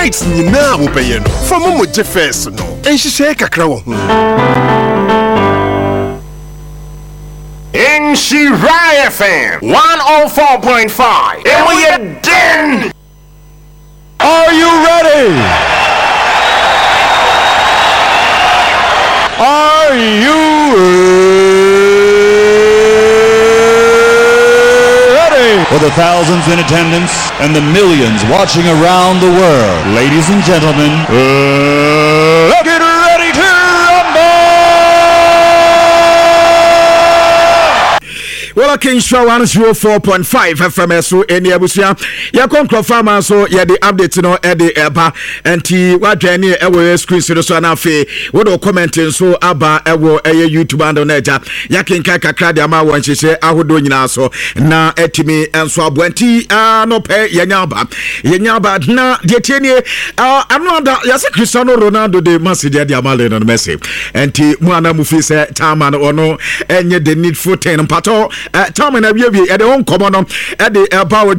nights nyina wo peye no for mo je first no enhihye kakra wo hu Inshira FM 104.5 and we are done. Are you ready? Are you ready? For the thousands in attendance and the millions watching around the world, ladies and gentlemen, let's get ready to rumble! Well, King Show 104.5 FM so any abusia ya konkro farmer so ya the update no e the eba enti wadwane e we screen so na fe we do commenting so aba e wo e YouTube and na ja ya kenka kakra de ama won hyehyɛ ahodo nyina so na etimi enso aboanti no pe yenya ba na de tienie anoda ya se Cristiano Ronaldo de Manchester de amale no Messi enti mu ana mu fi se tama no ono enye the needful thing mpato Tom and Abibi at the own common at the power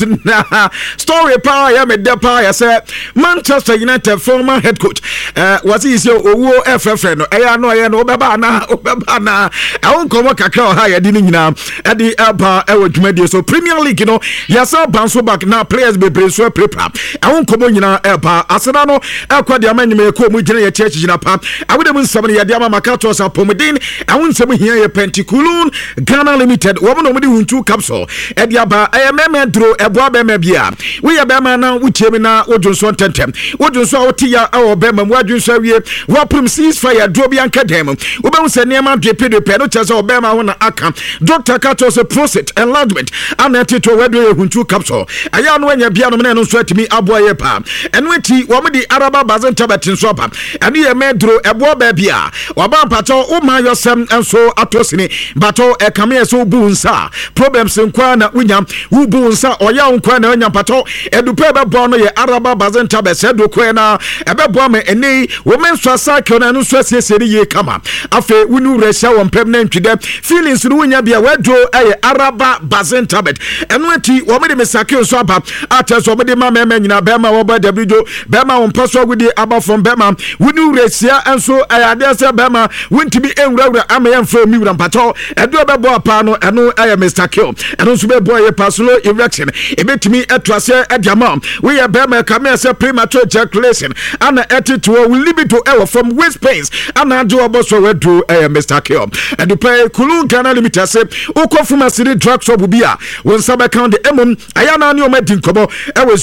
story power. I made the power. Said Manchester United former head coach was easy. Oh, FFN. I know Obabana. I won't come kakao higher didn't now at the power. So Premier League, you know, yes, I'll bounce back now. Players be prepare. I won't come on, you know, Arsenal. I'll quite the man may come with a church in a pub. I would have been somebody at Yama Makatos or Pomodin. I won't say here a Penticulun Ghana Limited. Woman only win 2 capsule. Ediaba, I am a draw a Bobemabia. We are Bama now, which Emina, Ojonson Tentem. Ojonson Tia, our Bema, Wajusaria, Waprum ceasefire, Drobian Cadem. Ubam Senema, JP, the Penochas or Bema on Aka. Dr. Katos, a process, enlargement, and a tito, where do you 2 capsule. I am when your piano man sweat to me, Aboyepa. And with tea, woman the Araba Bazan Tabatin Swapa. And you may draw a Bobabia. Wabam Pato, Uma Yosem, and so Atosini, Bato, a Camille so bunsa. Problems in Kwana, William, who bunsa, or young Kwana, and Pato, Edupeba Bono, Araba Bazan Tabas, Edu Quena, Ebabome, and nay, women Swasakon and Swassi City Kama. Afe, Winu Resha and permanent to them, feelings Ruina be a wedro, Araba Bazan Tabet, and when tea, woman Messaki Swapa, Atas, Womadi Mamma, Bema, Oba, W, Bema, on Pastor with the Abba from Bema, Winu Resia, and so I adhere Bema, went to be in Rada, Amayan from Muran Pato, Edwaba Pano, and no I am Mr. Kill, and also be boy a personal erection. It made me at Tracer at your mom. We are Bema Camesa premature ejaculation, and a attitude will leave it to our from waist pains, and I do a boss for red to Mr. Kill. And the play Kulun Ghana Limited say, Oko from a city drug shop will be a when some account the Emon, Ayana New Medin Kobo, I was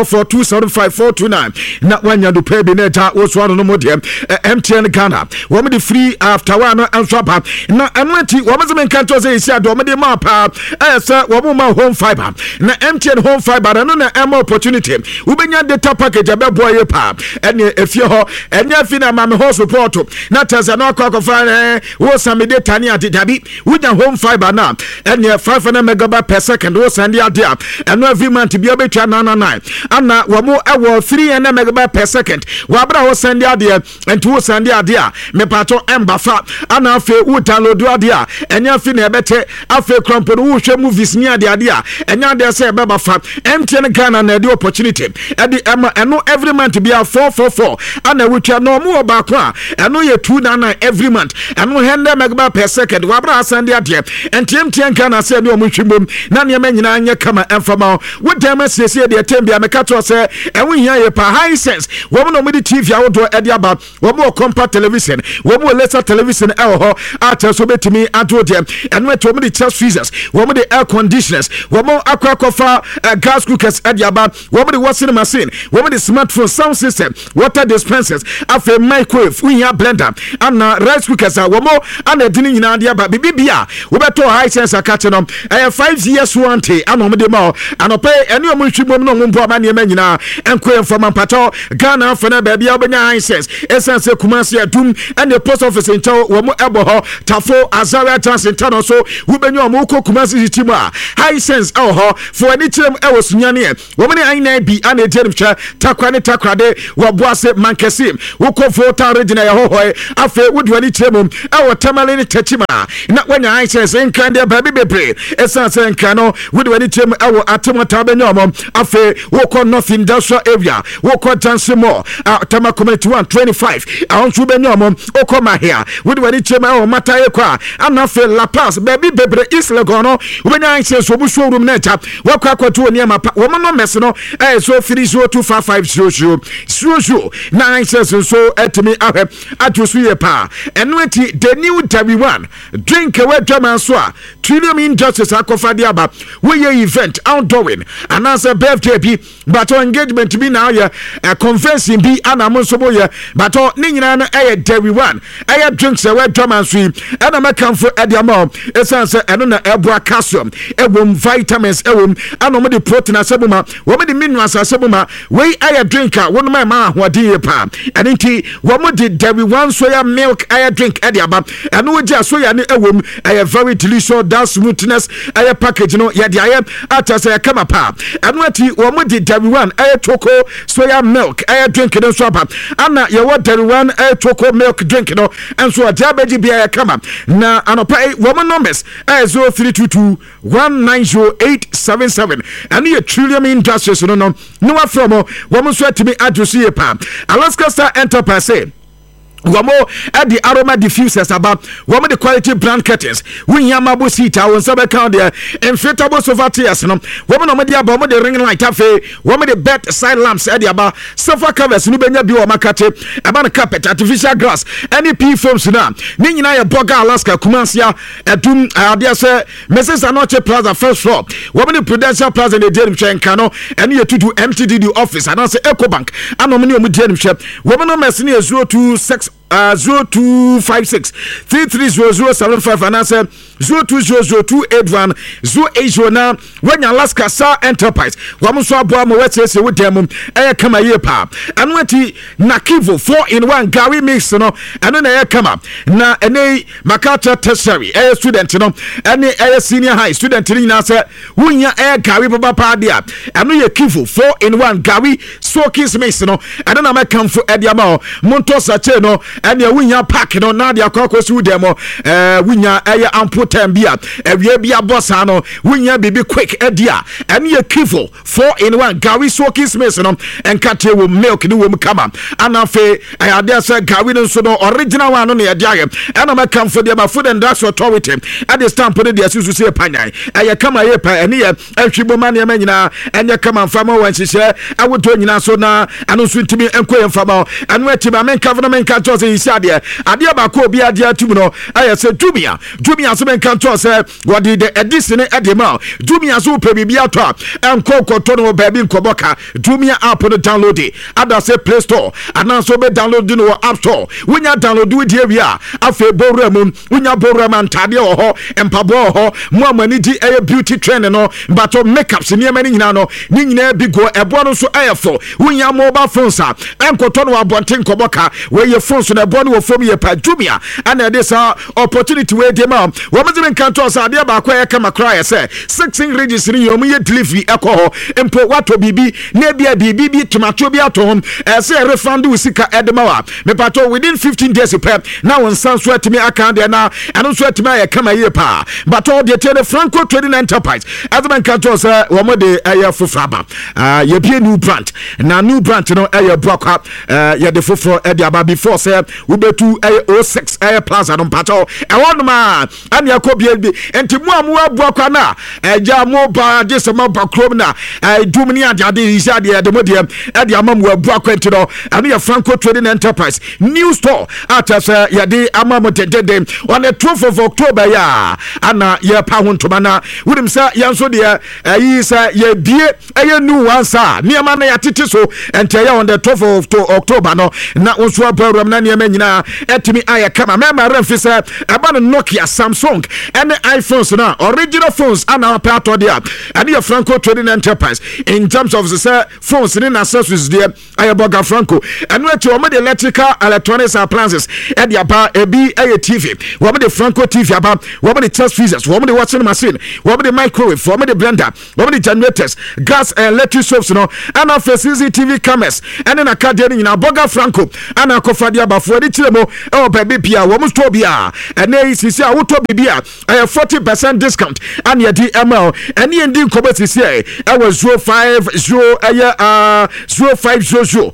0244275429. Not when you pay Beneta was one no more MTN Ghana. Woman the free after one and swap. Now, and when tea, woman's men can't say, Domini Map, sir, Wabuma home fiber. Na MTN home fiber, and no ammo opportunity. Ubenya data package, a bad boy, pap, and if you ho, and your finna mamma horse report, not as an o'clock of fire, was some Tania did Dabi, with a home fiber now, and your 500 megabyte per second, was and the idea, and every month to be able to 99. And now, Wamo, I was 300 megabyte per second. Wabra was send the idea, and 2 send the idea, me pato and Bafa, and I feel would download the idea, and your finna better. After Crumpet, who show movies near the idea, and now they say, Baba Fab, MTN Ghana and the opportunity. At the Emma, and know every month to be a 444, and I will tell no more about one. I know you're 299 every month, and no 100 megabyte per second. Wabra send the idea, and MTN Ghana said, no mushroom, none your men in your come and from out. What time I say, the attendee, I'm a cat say, and we hear a high sense. Woman on the TV outdoor at the about, one more compact television, one more lesser television, our after so to me, I told them, and went to me test freezers, one the air conditioners, one more aquacofa gas cookers at Yaba, one the washing machine, one the smartphone sound system, water dispensers, after microwave, we have blender, and rice cookers, one more, and a dinner in India, but BBA, we better high sense are catching them. I have 5 years warranty, and on the mall, and I'll pay any much woman no menina, and queen from a pato, Ghana for a baby, high sense, essence Kumasi Doom, and the post office in tow, one more Eboho, Tafo, Azara, Trans in town, so wobɛnya ɔmo kɔ Kumasi team a high sense ɛwɔ hɔ for any team ɛwɔ sunyane wɔn ne aina bi ana etim hwɛ takwa ne takrade wɔboa se mankɛse wokɔ Volta region ɛyɛ hɔ afei wodi wani team ɛwɔ Tamale ne Techima na wanya high sense nkran de baabi bebre ɛsan sɛ nkran no wodi wani team ɛwɔ Atomota bɛnya ɔmo afei wokɔ North Industrial Area wokɔ Tansimo Tama Community 125 ahonso bɛnya ɔmo wokɔ Mahia wodi wani team ɛwɔ Mataye kwa ana afei La Paz baabi bebre East Legon no wobɛnya high sense obu showroom na ɛta wakɔ akɔto oniama pa wɔn no mɛs no so 302550 na high sense so etimi ahwɛ ato so yɛ pa ɛno eti the new Taiwan drink wedwama so a Trillium Injustice akɔfa de aba wɔyɛ event outdoing anasa birthday bi but engagement bi na yɛ convention bi ana mo so boyɛ but ne nyina no ɛyɛ Taiwan ɛyɛ drinks wedwama so yi ɛna mɛkamfo ɛde ama ɛsan sɛ ɛno na ɛboa calcium ɛwom vitamins ɛwom ana mo de protein asɛbuma wɔn de minerals asɛbuma wei ɛyɛ drink a wɔn ma ahoɔden yɛ pa ɛne nti wɔn de Taiwan soya milk ɛyɛ drink ɛde aba ɛno wɔgye soya ne ɛwom ɛyɛ very delicious that smoothness ɛyɛ package no yɛde ayɛ atasa yɛ kama pa ɛno ati wɔn de Taiwan ɛyɛ choco soya milk ɛyɛ drink no nso aba ana yɛwɔ Taiwan ɛyɛ choco milk drink no nso ɔde abɛgye bi ɛyɛ kama na anɔpa wɔn numbers ɛyɛ 0322190877 ɛno yɛ Trillium Industries no no wafrɛ mo wɔn nso atimi address yɛ pa Alaska Star Enterprise Wamo at the aroma diffusers about woman the quality brand curtains. We yamabo seat our sub account there inflatable sofa tears. No woman on media bomb the ring light cafe. Woman the bed side lamps at the aba sofa covers. Nubenya bio makate about a carpet artificial grass. Any P foams now. Nina Boga Alaska Kumansia at Doom Adia say Mrs. Anoche Plaza first floor. Woman the Prudential Plaza in the Denim Chancano and you to do MTD office and answer EcoBank. And nominee with Denim Shep. Woman on Messini 026 0256 330075 and answer 0200281080 now when Alaska Star Enterprise wamuso aboa mo wetese with them kama ye pa and wenti Nakivo 4-in-1 Gary mix no and na kama na ene Makata tertiary student no ene senior high student ni na say wunya Gary baba pa dia and ye Kivo 4-in-1 Gary soakis mix no and na make for ediama monto sache no and ya winya pack no na dia kwakosu dem winya ample time bia ewie bia boss no winya bibi quick edia and ya Kivo 4-in-1 Gary soakis mix no enkate wo milk ni wo kama anafe ayade say Gary no so no original one no na dia and na come for dem food and drugs authority at the stamp no dia susu say panyan kama ye pa ene ye ahwiboma ne manyina enye kama mfama wan hihye awoto nyina so na anu so ntimi enkoye mfama anu atiba men government kan to say ade ba ko obi ade atum no aye say Jumia so men kan to say wodi the edition ade ma Jumia so pe bibia to enko koto no baby nkoboka Jumia app no download it ada say Play Store and so be download no App Store wonya download we die bia afa bowra mum wonya bowra man tade ho empabo ho mo amani di aye beauty trend no but makeups ni amani nyina no ni nyina bi go ebo no so aye for wonya mobile phones a enkoto no abonten nkoboka we ye phones no ebo no wo fom ye pa Jumia and this opportunity we dey ma wo me dem kan to sa de ba kwa ye kama cry say 16 regis ni yo ye delivery ekoho empo wato bibi na bia bibi tomato bi atom say refund we sika edemawa me pato within 15 days prep now on san so atimi account there na anu so atimi ye kama ye pa but all the tele Franco Trading Enterprise as man kan to say wo mo de aye fofraba ye bia new brand na new brand no aye broka ye de fofro e de aba before say we betu 06 plaza no pato e won ma ani akobie bi enti mu amu abu kwa na eja mu ba de sama ba krom na dumni ade isi de modem e de amamu abu kwa enti no ani ya Franco Trading Enterprise new store atasa ya de amamu dedede on the 12th of October ya ana ye pa hontoma na wudim sa yanso de yi sa ye bie new once niema na ya tete so enti ya on the 12th of October no na onso program na niema nneɛma nyinaa ɛtumi ayɛ kama mɛma remfi sɛ ɛba no Nokia, Samsung ɛne iPhones na original phones ana apɛ atɔ deɛ ɛne yɛ Franco Trading Enterprise in terms of sɛ phones ne na accessories deɛ ayɛ Boga Franco ɛno akyi wɔn de electrical electronics appliances ɛde aba ebi ɛyɛ TV wɔn de Franco TV aba wɔn de chest freezers wɔn de washing machine wɔn de microwave wɔn de blender wɔn de generators gas and electric stoves no ɛna afɛ CCTV cameras ɛne na kadeɛ no nyinaa Boga Franco ɛna akɔfa de abafoɔ de kyerɛ mu ɛwɔ baabi bia wɔn store bia ɛna yi sisi a wotɔ bibi a ɛyɛ 40% discount ɛna yɛde ɛma ɛne yɛn di nkɔbɔ sisi ɛwɔ 050 ɛyɛ 0500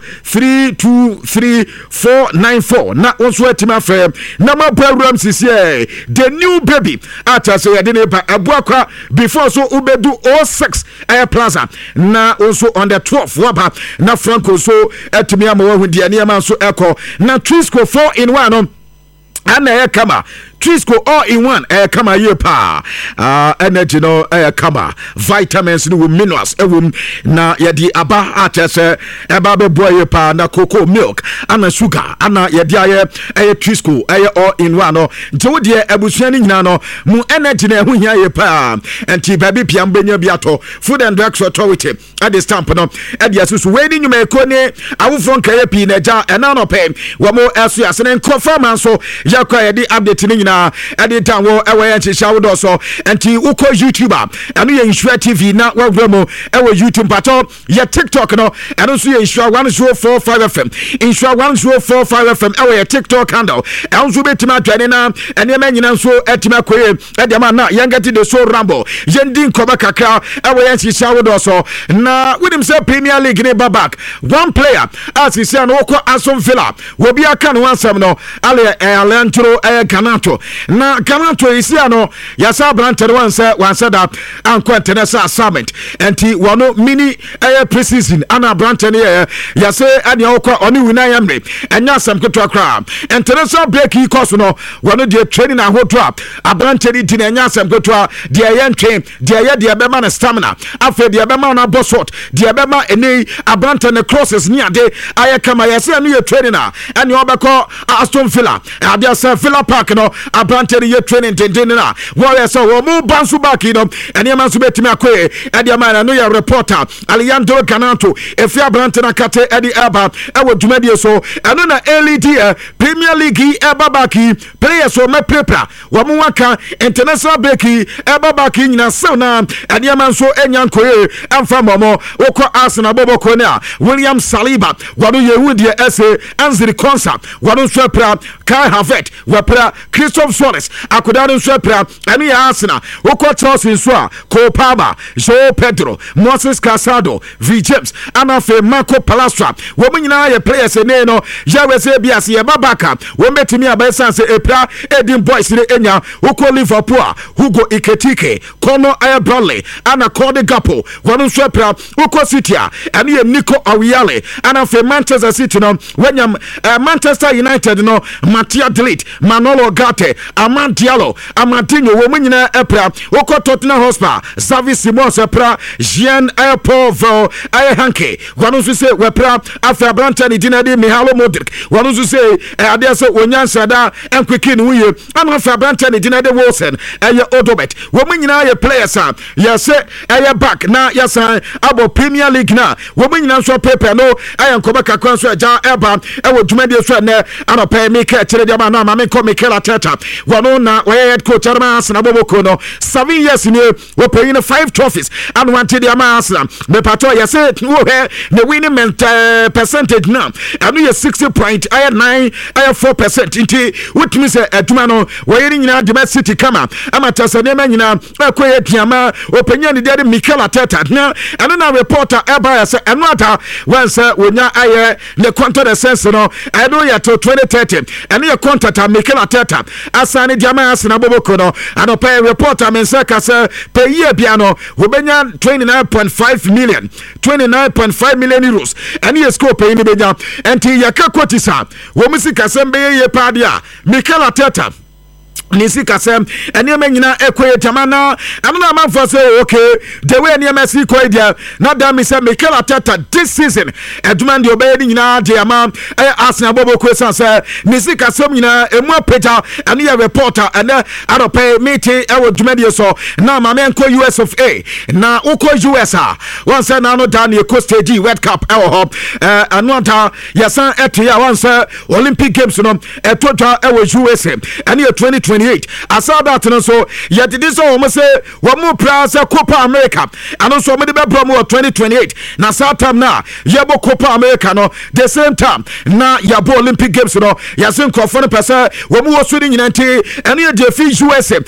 323494 na nso atima fɛ na ma bɔ awuram sisi the new baby ata so yɛde ne ba aboakwa before so ubedu 06 plaza na also on the 12th waba na Franco so atimi ama wahu dia nneɛma nso ɛkɔ na Trisco 4-in-1 no ana ɛyɛ kama Trisco all-in-one kama ye pa energy no kama vitamins no minerals na yɛde aba atɛsɛ ɛba bɛboa ye pa na cocoa milk ana sugar ana yɛde ayɛ Trisco all-in-one no nti wo deɛ abusua no nyina no mu energy na ɛho hia ye pa nti baby piam benya bi atɔ Food and Drugs Authority at the stamp no ɛde asusu we ni nyuma ekone awofo nkaye pi na gya ɛna no pɛ wɔmo ɛso asene nkɔfama so yakɔ yɛde update ni nyina ɛde tanwo ɛwɔ yɛn hyehyɛ wodo so nti wokɔ YouTuber ɛno yɛ Insura TV na wɔwura mu ɛwɔ YouTube patɔ yɛ TikTok no ɛno nso yɛ Insura 1045 FM Insura 1045 FM ɛwɔ yɛ TikTok handle ɛno nso betumi atwɛne na ɛnɛma nyina nso ɛtumi akɔyɛ ɛde ama na yɛn gɛte de so rambo yɛn di nkɔba kakra ɛwɔ yɛn hyehyɛ wodo so na wonim sɛ Premier League ne ba back one player asisi no wokɔ Aston Villa wo bi aka no ansɛm no ale Alejandro Garnacho na Garnacho isi ano yasa brante wansa da anko international assignment enti wono mini pre-season ana brante ne yase ania okwa oni wina yamre enya asem keto akra international break yi course no wono de training ahodro abrante ni di na enya asem keto de yentwe de ye de bema na stamina afa de bema na bosot de bema eni abrante ne crosses ni ade ayekama yase anu ye training a ania obekọ Aston Villa ade asa Villa Park no abrante ye training tendin na warrior so wo mu bansu back no ene man so betimi akoe ade ama no ya reporter Alejandro Garnacho efi abrante na kate ade aba ewo dwumadie so eno na LED Premier League eba back players so me prepare wo mu waka international break eba back nyina so na ade man so enya nkoe amfa momo wokọ Arsenal bobo ko na William Saliba wado yehudie ese Anziri Konsa wado so pra Kai Havertz wapra Christophe Suarez akodano so pra ene ya Arsenal wokọ Chelsea so a Cole Palmer Joao Pedro Moses Casado V James anafe Marco Palastra wo nyina ye players ne no ya wese biase ye babaka wo metimi abesa se epra Edin Boys ne enya wokọ Liverpool Hugo Ekitike Conor Bradley ana Cody Gakpo wonu so pra wokọ City ene ye Nico Ariale anafe Manchester City no wenyam Manchester United no Matia Delete Manolo Garte Amad Diallo Amadinho wo nyina epra wokọ Tottenham Hotspur Xavi Simons epra Jean Paul Hanke wonu so se wepra after Brantani Dinadi Mihalo Modric wonu so se ade se onyansa da enkweki ne wuye ana after Brantani Dinadi Wilson Odobert wo nyina ye players a yese back na yesa abo Premier League na wo nyina so pepe no nkoba kakwan so ja eba ewo dwumade so na anopa Mikel kire dia na ma me ko Mikel Arteta wonu na head coach Arsenal Arsenal boboko no 7 years ni we pay 5 trophies and wanted dia Arsenal me pato yese wo he the winning percentage now and you 60.9 4% inti which means aduma no we nyina de City kama amata sane ma nyina akoye tiama openya ni dia Mikel Arteta na and na reporter eba yese enwata once wonya aye the contract sense no I know ya to 2030 and your contract Mikel Arteta asane dia Arsenal boboko no and pay reporter mensa kasa pay year biano wobenya 29.5 million euros and he scope pay ni benya enti yaka kwotisa wo musika sembe ye pa dia Mikel Arteta nisi kasem enema nyina ekoye tamana amna manfo say okay the way enema si ko dia na da me say Mikel Arteta this season eduma ndi obey ni nyina de ama Arsenal bobo question say nisi kasem nyina emu apeja ene ya reporter ene arope meeting ewo dwumadi so na ma men ko US of A na uko US a one say na no dan e ko stage World Cup ewo ho anota yasan etia one say Olympic Games no etotwa ewo USA ene 2028 asada teno so yedidi so wo say wo mu prize Copa America and so me de be promo 2028 na satam na yebo Copa America no the same time na yabo Olympic Games no yasin crofo no pese wo mu wo so ni nyinanti ene ye fi USA